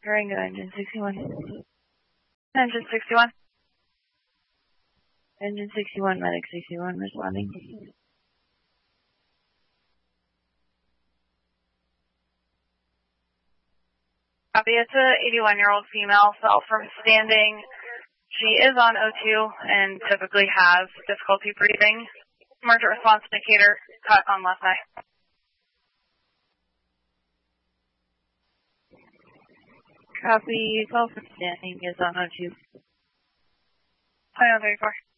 Durango, engine 61. Engine 61. Engine 61, medic 61 responding. Copy, it's a 81-year-old female, fell from standing. She is on O2 and typically has difficulty breathing. Emergent response indicator cut on left eye. Copy, fell from standing, is on O2. 2034.